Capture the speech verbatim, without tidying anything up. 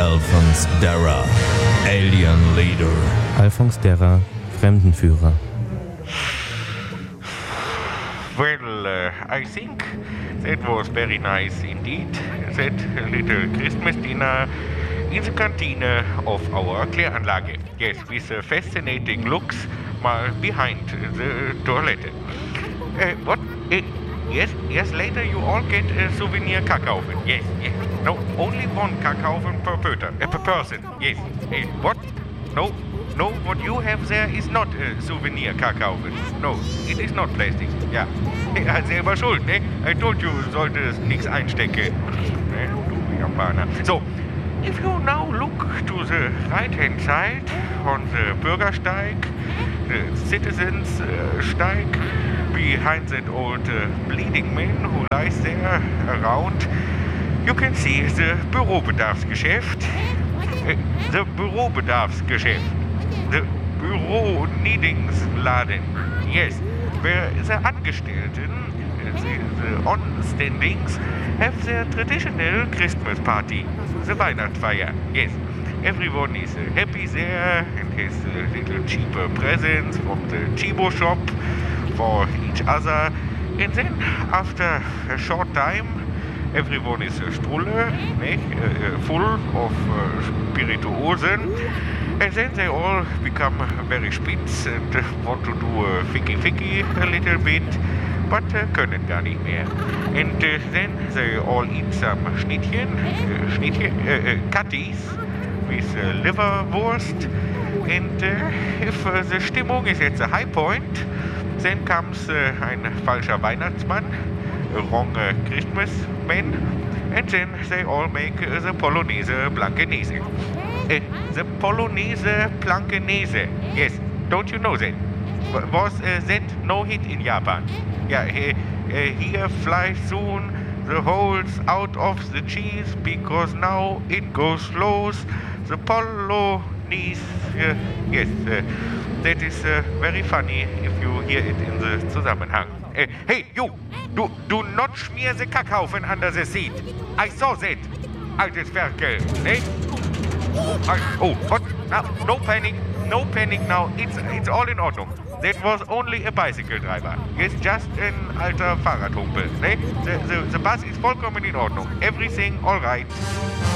Alphonse Darra, Alien Leader. Alphonse Darra, Fremdenführer. Well, uh, I think that was very nice indeed. That little Christmas dinner in the canteen of our Kläranlage. Yes, with uh, fascinating looks uh, behind the toilet. Uh, what? Uh, yes, yes, later you all get a souvenir Kackhaufen. Yes, yes. No, only one Kackhaufen per, person, uh, per person. Yes. Uh, what? No, no, what you have there is not a souvenir Kackhaufen. No, it is not plastic. Ja. Ja, selber schuld, ne? I told you, solltest nichts einstecken. Ne? Du Japaner. So, if you now look to the right-hand side on the Bürgersteig, the citizens uh, steig, behind that old uh, bleeding man who lies there around, you can see the Bürobedarfsgeschäft. Uh, the Bürobedarfsgeschäft. The Büro-Needingsladen. Yes, where the Angestellten, the, the on-standings, have their traditional Christmas party, the Weihnachtsfeier. Yes, everyone is uh, happy there and has uh, little cheaper presents from the Chibo shop for each other. And then, after a short time, everyone is uh, strulle, ne? uh, full of uh, spirituosen. And then they all become very spitz and uh, want to do a ficky ficky a little bit, but uh, können gar nicht mehr. And uh, then they all eat some Schnittchen, uh, Schnittchen, uh, uh, Kattis with uh, liverwurst. And uh, if uh, the Stimmung is at the high point, then comes uh, ein falscher Weihnachtsmann, a wrong uh, Christmas man, and then they all make uh, the Polonaise Blankenese. Uh, the Polonaise Blankenese. Yes, don't you know that? W- was uh, that no hit in Japan? Yeah, uh, uh, here fly soon the holes out of the cheese because now it goes slow. The Polonaise. Uh, yes, uh, that is uh, very funny if you hear it in the Zusammenhang. Uh, hey, you! Do, do not smear the Kackhaufen under the seat. I saw that. Altes Ferkel, eh? Oh, oh, what? No, no panic, no panic now. It's it's all in Ordnung. That was only a bicycle driver. Yes, just an alter Fahrradhumpel. Ne? The, the, the bus is vollkommen in Ordnung. Everything all right.